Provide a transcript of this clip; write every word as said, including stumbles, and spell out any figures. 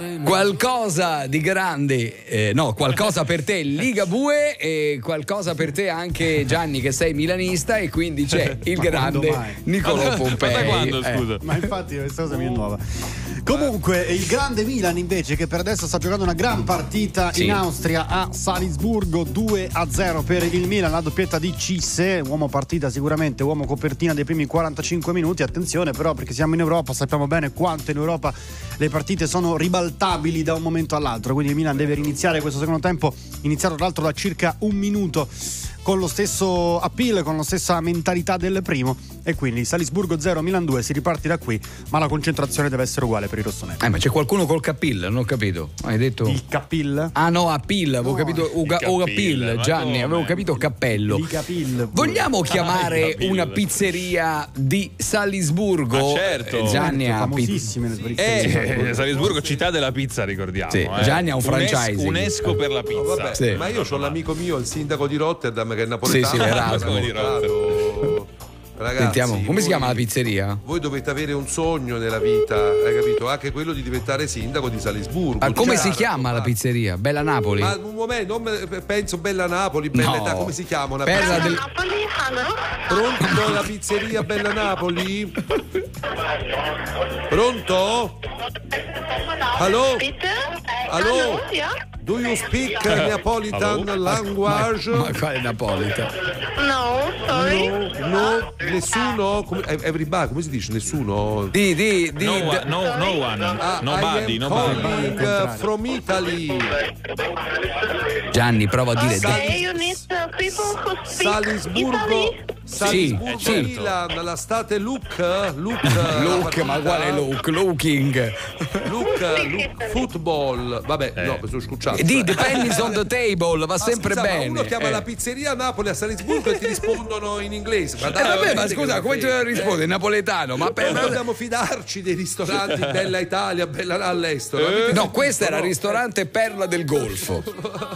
Qualcosa di grande, eh, no, qualcosa per te Ligabue e qualcosa per te anche Gianni che sei milanista e quindi c'è il grande Niccolò Pompei. Ma da quando, scusa? Eh, ma infatti questa cosa mi è nuova. Comunque il grande Milan invece che per adesso sta giocando una gran partita sì. in Austria a Salisburgo, due a zero per il Milan, la doppietta di Cisse, uomo partita sicuramente, uomo copertina dei primi quarantacinque minuti. Attenzione però perché siamo in Europa, sappiamo bene quanto in Europa le partite sono ribaltabili da un momento all'altro, quindi il Milan deve riniziare questo secondo tempo, iniziato tra l'altro da circa un minuto, con lo stesso appeal, con la stessa mentalità del primo, e quindi Salisburgo zero, Milan due, si riparte da qui, ma la concentrazione deve essere uguale per i rossoneri. Eh, ma c'è qualcuno col capil, non ho capito. Hai detto Il capil? Ah no, appeal, avevo No, capito Uga, o appeal, Gianni, come? avevo capito cappello. Il capil. Vogliamo chiamare Ah, il capil. una pizzeria di Salisburgo? Ma certo. Eh, Gianni ha famosissime le Eh, pizzerie. eh, Salisburgo, città della pizza, ricordiamo. Sì, eh. Gianni ha un Unes- franchising. UNESCO per la pizza. No, vabbè, Sì. ma io ho l'amico mio, il sindaco di Rotterdam, che è napoletano. Sì, sì, Erasmo. Come di Rotterdam. Ragazzi, Sentiamo, come si voi- chiama la pizzeria? Voi dovete avere un sogno nella vita, hai capito? Anche quello di diventare sindaco di Salisburgo. Ma come Certo, si chiama la ma- pizzeria? Bella Napoli? Ma un momento, non me- penso Bella Napoli, Bella No. Età, come si chiama? Una Perla pizzeria? del... Napoli, hello? Pronto la pizzeria Bella Napoli? Pronto? Hello? Bitte? Hello? Hallo, ja? Do you speak Neapolitan language? Ma quale Napolita? No, sorry. No, no, nessuno? Come, everybody, come si dice? Nessuno? Di, di, di, No, d- one- no, no one. Ah, Nobody, I am nobody. calling uh, from Italy. Gianni, prova a dire di- Okay, you need uh, people who speak Salisburgo, Italy. Salisburgo, Sì, certo. Milan, la state Luke, Luke, Luke, ma quale Luke? Looking. Luke, Luke Football. Vabbè, no, mi sono scucciato. E di depends on the table, va Ma sempre scusa, ma bene. uno chiama Eh. la pizzeria a Napoli a Salisburgo e ti rispondono in inglese. Ma Eh, dai, vabbè, ma veramente scusa, che come non ti fai? risponde? Napoletano, ma per... Noi dobbiamo fidarci dei ristoranti Bella Italia, Bella all'estero. No, questo era il ristorante Perla del Golfo.